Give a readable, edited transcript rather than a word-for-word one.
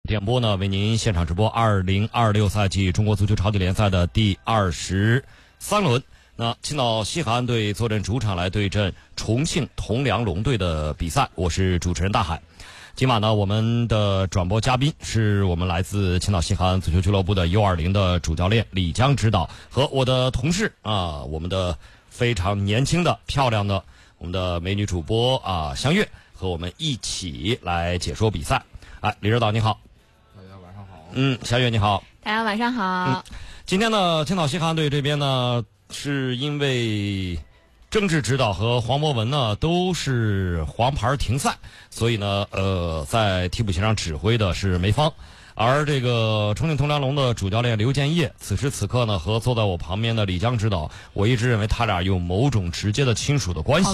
点播呢，为您现场直播2026赛季中国足球超级联赛的第23轮。那青岛西海岸队坐镇主场来对阵重庆铜梁龙队的比赛，我是主持人大海。今晚呢，我们的转播嘉宾是我们来自青岛西海岸足球俱乐部的 U20 的主教练李江指导，和我的同事我们的非常年轻的漂亮的我们的美女主播香月，和我们一起来解说比赛。李指导你好。 大家晚上好。 香月你好。 大家晚上好。 今天呢，青岛西海岸队这边呢，是因为郑智指导和黄博文呢都是黄牌停赛，所以呢在替补席上指挥的是梅芳，而这个重庆铜梁龙的主教练刘建业此时此刻呢和坐在我旁边的李江指导，我一直认为他俩有某种直接的亲属的关系。